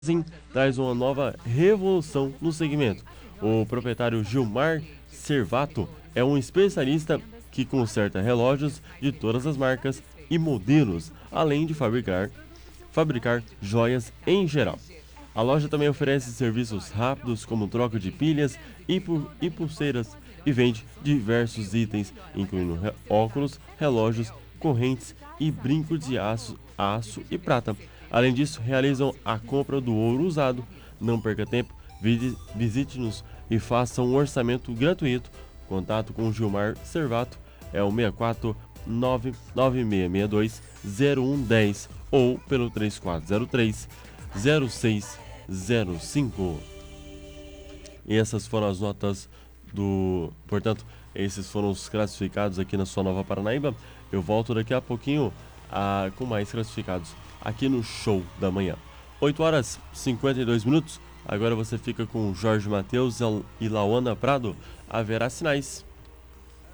traz uma nova revolução no segmento. O proprietário Gilmar Servato é um especialista que conserta relógios de todas as marcas e modelos, além de fabricar joias em geral. A loja também oferece serviços rápidos como troca de pilhas e pulseiras e vende diversos itens, incluindo óculos, relógios, correntes e brincos de aço e prata. Além disso, realizam a compra do ouro usado. Não perca tempo, visite-nos e faça um orçamento gratuito. Contato com o Gilmar Servato é o 64 99662 0110 ou pelo 3403 0605. E essas foram as notas do... Portanto, esses foram os classificados aqui na sua Nova Paranaíba. Eu volto daqui a pouquinho com mais classificados aqui no Show da Manhã. 8 horas e 52 minutos. Agora você fica com Jorge Mateus e Lauana Prado. Haverá sinais.